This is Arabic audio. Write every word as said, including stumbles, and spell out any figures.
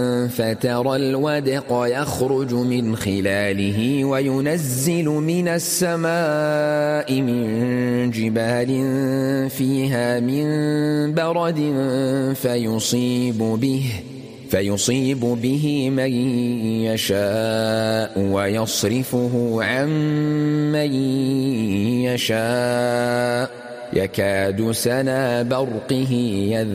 فترى الودق يخرج من خلاله وينزل من السماء من جبال فيها من برد فيصيب به فيصيب به من يشاء ويصرفه عن من يشاء يكاد سنا برقه يذهب